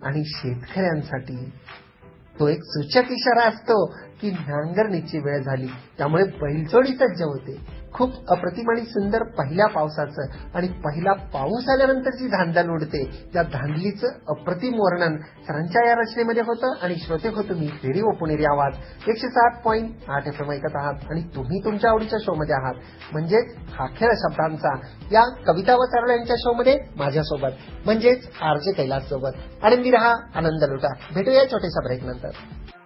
आणि शेतकऱ्यांसाठी तो एक सूचक इशारा असतो की नांगरणीची वेळ झाली. त्यामुळे बैलजोडी सज्ज होते. खूप अप्रतिम आणि सुंदर पहिल्या पावसाचं आणि पहिला पाऊस आल्यानंतर जी धांदल उडते, त्या धांदलीचं अप्रतिम वर्णन सरांच्या या रचनेमध्ये होतं. आणि श्रोते हो, तुम्ही रेडिओ पुणेरी आवाज 107.8 FM ऐकत आहात आणि तुम्ही तुमच्या आवडीच्या शो मध्ये आहात, म्हणजेच हा खेळ शब्दांचा या कविता व सरळ यांच्या शो मध्ये माझ्यासोबत, म्हणजेच आरजे कैलास सोबत. आनंदी रहा, आनंद लुटा. भेटूया छोट्याशा ब्रेक नंतर.